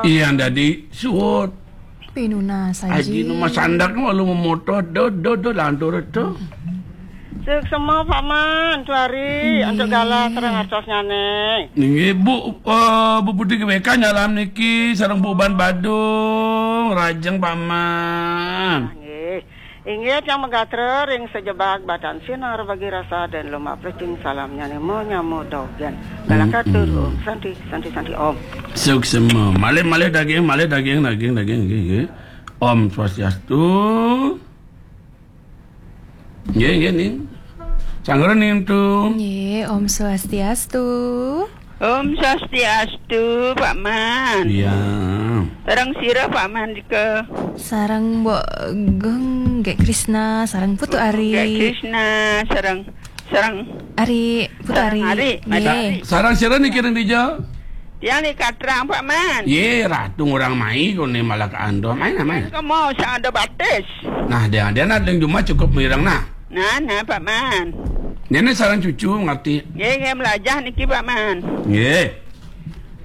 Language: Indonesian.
Iya dadi suwut. Pinuna saji. Aji nu masandak nu lu memoto do lantur itu. Cek semua Pak Man, tuari untuk galak terang arcosnya nih. Nggih Bu Putih GWK nyalam niki sareng Bu Ban Badung, rajeng paman. Nggih. Ingat yang megatrer yang sejebak batan sinar bagi rasa dan loma preting salamnya nih mau nyamu dogen. Galak atur Om, santi Om. Suksema, male daging nggih. Om Swastiastu. Nggih nih. Sangguran nih tuh. Nggih, Om Swastiastu. Om Swastiastu, Pak Man. Iya. Sarang sira Pak Man ke. Sarang Mbok Geng Gek Krisna, sarang Putu Ari. Gek Krisna, sarang Ari, Putu Ari. Nggih. Sarang sira nih kiring dijo. Yang ni katrang Pak Man. Ye, ratu orang mai kone malah ke ando. Main. Kamu saya ada batis. Nah, dia ada yang cuma cukup mirang nah. Nah Pak Man. Nenek sarang cucu ngerti. Ye belajar niki Pak Man. Ye.